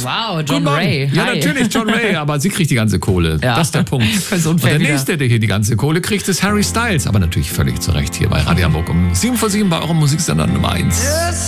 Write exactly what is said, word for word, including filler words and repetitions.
Wow, John Ray. Ja, Hi. natürlich, John Ray, aber sie kriegt die ganze Kohle. Ja. Das ist der Punkt. Das ist unfair Und der wieder. nächste, der hier die ganze Kohle kriegt, ist Harry Styles. Aber natürlich völlig zu Recht hier bei Radio Hamburg um sieben vor sieben bei eurem Musiksender Nummer eins.